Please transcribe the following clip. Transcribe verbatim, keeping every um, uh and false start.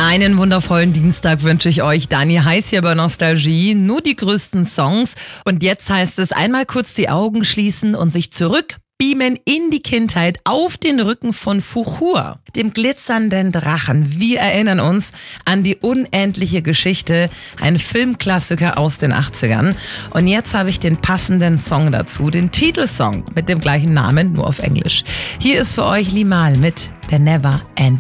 Einen wundervollen Dienstag wünsche ich euch. Dani Heiß hier bei Nostalgie. Nur die größten Songs. Und jetzt heißt es einmal kurz die Augen schließen und sich zurück beamen in die Kindheit auf den Rücken von Fuchur, dem glitzernden Drachen. Wir erinnern uns an die unendliche Geschichte, ein Filmklassiker aus den achtzigern. Und jetzt habe ich den passenden Song dazu, den Titelsong mit dem gleichen Namen, nur auf Englisch. Hier ist für euch Limahl mit The Never Ending